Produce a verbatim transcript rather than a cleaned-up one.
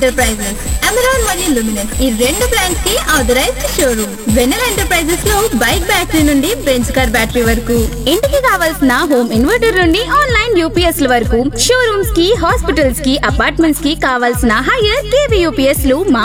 Enterprises, Amaron మరియు Luminous ఈ రెండు బ్రాండ్స్ కి ఆథరైజ్డ్ షోరూమ్. వెన్నెల ఎంటర్ప్రైజెస్ లో బైక్ బ్యాటరీ నుండి బెంచ్ కార్ బ్యాటరీ వరకు, ఇంటికి కావాల్సిన హోమ్ ఇన్వర్టర్ నుండి ఆన్లైన్ యూపీఎస్ ల వరకు, షోరూమ్స్ కి, హాస్పిటల్స్ కి, అపార్ట్మెంట్స్ కి కావాల్సిన హైయర్ కేవీ యూపీఎస్ లు